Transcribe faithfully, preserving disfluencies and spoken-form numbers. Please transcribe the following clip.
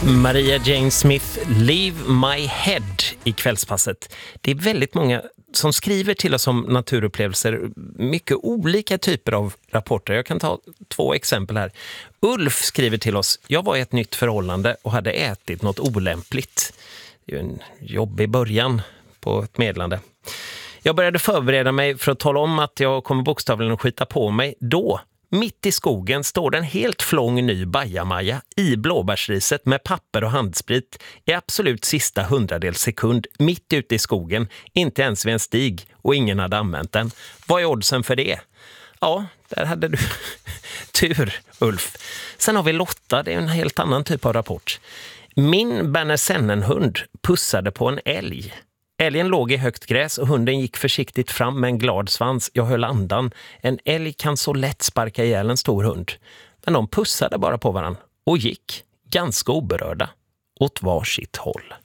Maria Jane Smith, Leave My Head i kvällspasset. Det är väldigt många som skriver till oss om naturupplevelser, mycket olika typer av rapporter. Jag kan ta två exempel här. Ulf skriver till oss: jag var i ett nytt förhållande och hade ätit något olämpligt. Det är ju en jobbig början på ett medlande. Jag började förbereda mig för att tala om att jag kommer bokstavligen att skita på mig. Då, mitt i skogen, står det en helt flång ny bajamaja i blåbärsriset med papper och handsprit i absolut sista hundradels sekund, mitt ute i skogen, inte ens vid en stig, och ingen hade använt den. Vad är oddsen för det? Ja, där hade du tur, Ulf. Sen har vi Lotta, det är en helt annan typ av rapport. Min Bernersennenhund pussade på en älg. Älgen låg i högt gräs och hunden gick försiktigt fram med en glad svans. Jag höll andan. En älg kan så lätt sparka ihjäl en stor hund. Men de pussade bara på varann och gick, ganska oberörda, åt varsitt håll.